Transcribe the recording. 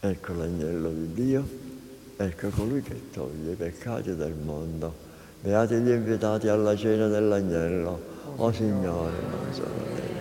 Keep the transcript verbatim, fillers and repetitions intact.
Ecco l'agnello di Dio, ecco colui che toglie i peccati del mondo. Beati gli invitati alla cena dell'agnello. O Signore, non sono degno